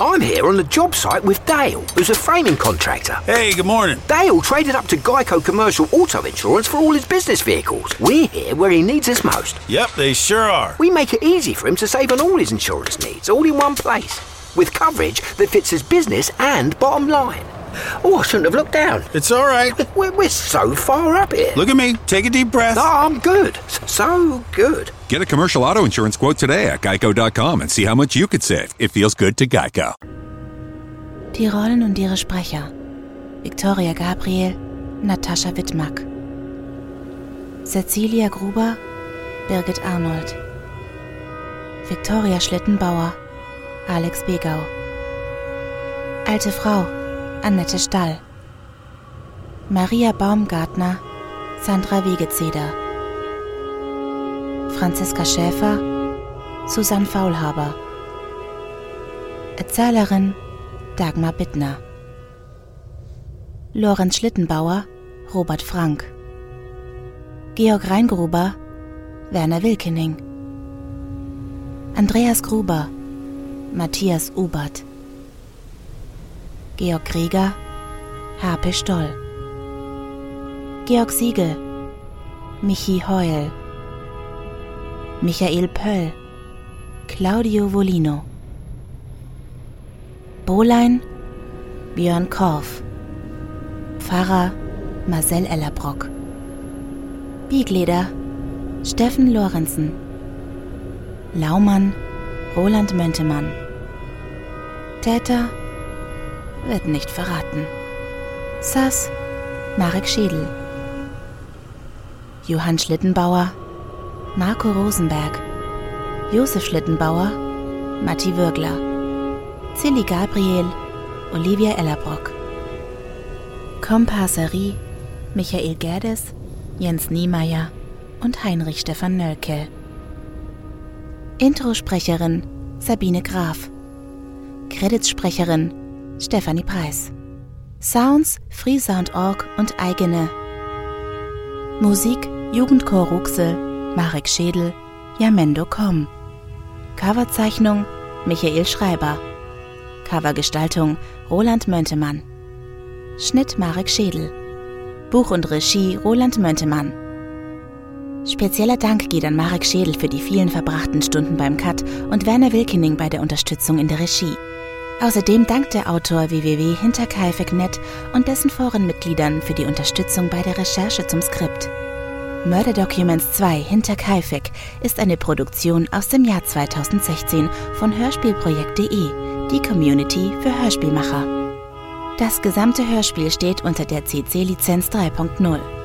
I'm here on the job site with Dale, who's a framing contractor. Hey, good morning. Dale traded up to Geico Commercial Auto Insurance for all his business vehicles. We're here where he needs us most. Yep, they sure are. We make it easy for him to save on all his insurance needs, all in one place, with coverage that fits his business and bottom line. Oh, I shouldn't have looked down. It's all right. We're so far up here. Look at me. Take a deep breath. No, I'm good. So good. Get a commercial auto insurance quote today at geico.com and see how much you could save. It feels good to Geico. Die Rollen und ihre Sprecher: Victoria Gabriel, Natascha Wittmack. Cecilia Gruber, Birgit Arnold. Victoria Schlittenbauer, Alex Begau. Alte Frau, Annette Stall. Maria Baumgartner, Sandra Wegezeder. Franziska Schäfer, Susanne Faulhaber. Erzählerin Dagmar Bittner. Lorenz Schlittenbauer, Robert Frank. Georg Reingruber, Werner Wilkening. Andreas Gruber, Matthias Ubert. Georg Greger, Harpe Stoll. Georg Siegel, Michi Heul. Michael Pöll, Claudio Volino. Bohlein, Björn Korff. Pfarrer, Marcel Ellerbrock. Biegleder, Steffen Lorenzen. Laumann, Roland Möntemann. Täter wird nicht verraten. Sass, Marek Schädel. Johann Schlittenbauer, Marco Rosenberg. Josef Schlittenbauer, Matti Würgler. Zilli Gabriel, Olivia Ellerbrock. Komparserie, Michael Gerdes, Jens Niemeyer und Heinrich Stefan Nölke. Introsprecherin Sabine Graf. Creditsprecherin Stefanie Preis. Sounds Freesound.org und eigene. Musik Jugendchor Ruxel, Marek Schädel, Jamendo.com. Coverzeichnung Michael Schreiber. Covergestaltung Roland Möntemann. Schnitt Marek Schädel. Buch und Regie Roland Möntemann. Spezieller Dank geht an Marek Schädel für die vielen verbrachten Stunden beim Cut und Werner Wilkening bei der Unterstützung in der Regie. Außerdem dankt der Autor www.hinterkaifeck.net und dessen Forenmitgliedern für die Unterstützung bei der Recherche zum Skript. Murder Documents 2 Hinter Kaifeck ist eine Produktion aus dem Jahr 2016 von Hörspielprojekt.de, die Community für Hörspielmacher. Das gesamte Hörspiel steht unter der CC-Lizenz 3.0.